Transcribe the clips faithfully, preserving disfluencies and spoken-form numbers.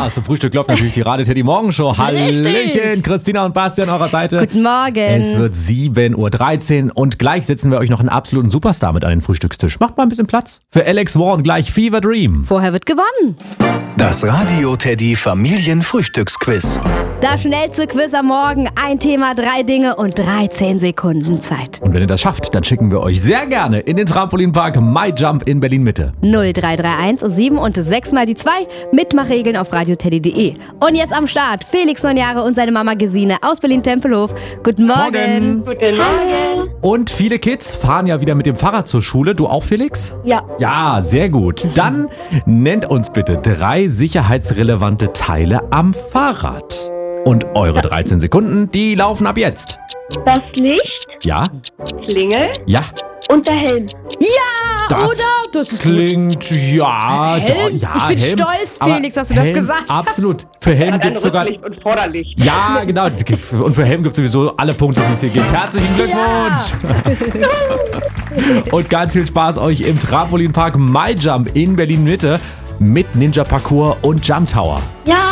Ja, zum Frühstück läuft natürlich die Radio Teddy Morgenshow. Hallöchen, Christina und Basti an eurer Seite. Guten Morgen. Es wird sieben Uhr dreizehn und gleich setzen wir euch noch einen absoluten Superstar mit an den Frühstückstisch. Macht mal ein bisschen Platz. Für Alex Warren gleich Fever Dream. Vorher wird gewonnen. Das Radio Teddy Familienfrühstücksquiz. Das schnellste Quiz am Morgen. Ein Thema, drei Dinge und dreizehn Sekunden Zeit. Und wenn ihr das schafft, dann schicken wir euch sehr gerne in den Trampolinpark MyJump in Berlin-Mitte. null drei drei eins sieben und sechs mal die zwei. Mitmachregeln auf radioteddy punkt de. Und jetzt am Start Felix, neun Jahre, und seine Mama Gesine aus Berlin-Tempelhof. Guten Morgen. Morgen. Guten Morgen. Und viele Kids fahren ja wieder mit dem Fahrrad zur Schule. Du auch, Felix? Ja. Ja, sehr gut. Dann nennt uns bitte drei sicherheitsrelevante Teile am Fahrrad. Und eure dreizehn Sekunden, die laufen ab jetzt. Das Licht, Ja? Klingel Ja? und der Helm. Ja, Das oder? Das ist gut. Klingt, ja, Helm? doch, ja, Ich bin Helm. stolz, Aber Felix, dass du das Helm, gesagt hast. Absolut. Für Helm gibt es sogar... Rücklicht und Vorderlicht. Ja, genau. Und für Helm gibt es sowieso alle Punkte, die es hier gibt. Herzlichen Glückwunsch. Und ganz viel Spaß euch im Trampolinpark MyJump in Berlin-Mitte mit Ninja-Parcours und Jump Tower. Ja.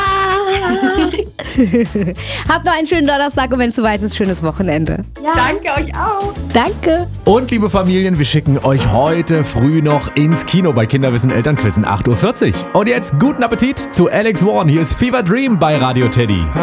Habt noch einen schönen Donnerstag und wenn es soweit ist, schönes Wochenende. Ja. Danke euch auch. Danke. Und liebe Familien, wir schicken euch heute früh noch ins Kino bei Kinderwissen Elternquiz acht Uhr vierzig. Und jetzt guten Appetit zu Alex Warren. Hier ist Fever Dream bei Radio Teddy.